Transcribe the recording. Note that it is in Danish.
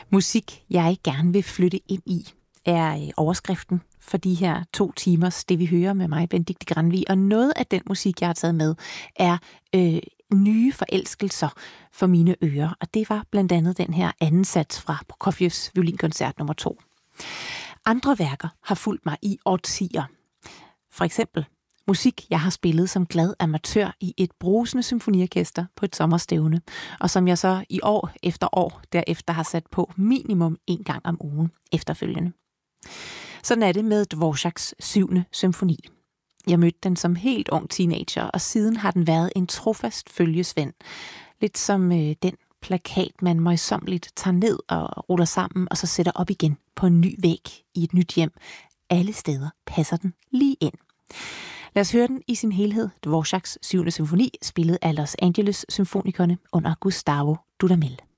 Musik, jeg gerne vil flytte ind i, er overskriften for de her 2 timers, det vi hører med mig, Benedikte Granvig. Og noget af den musik, jeg har taget med, er nye forelskelser for mine ører. Og det var blandt andet den her anden sats fra Prokofievs violinkoncert nummer 2. Andre værker har fulgt mig i årtier. For eksempel musik, jeg har spillet som glad amatør i et brusende symfoniorkester på et sommerstævne, og som jeg så i år efter år derefter har sat på minimum 1 gang om ugen efterfølgende. Sådan er det med Dvoraks 7. symfoni. Jeg mødte den som helt ung teenager, og siden har den været en trofast følgesvend. Lidt som den plakat, man møjsommeligt tager ned og ruller sammen, og så sætter op igen på en ny væg i et nyt hjem. Alle steder passer den lige ind. Lad os høre den i sin helhed. Dvoraks 7. symfoni, spillet af Los Angeles Symfonikerne under Gustavo Dudamel.